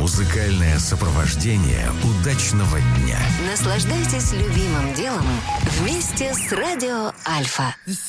Музыкальное сопровождение удачного дня. Наслаждайтесь любимым делом вместе с Радио Альфа.